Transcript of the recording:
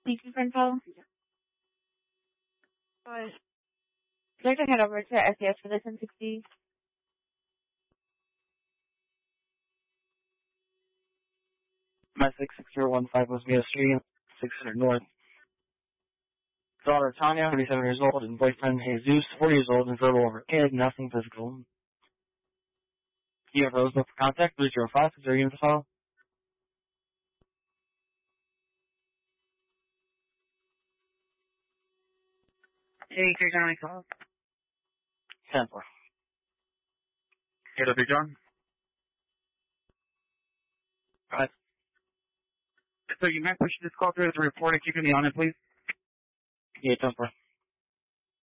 Thank you for info. Bye. I'd like to head over to SES for the 1060. My 66015 was Mia Street, 600 North. Daughter Tanya, 37 years old, and boyfriend Jesus, 40 years old, and verbal over kid, nothing physical. You have those for contact, 305, is there a unit to follow? Hey, you're John, I call. 10-4. Here, W. John. Alright. So you might push this call through as a report if you can be on it, please. Yeah, 10-4.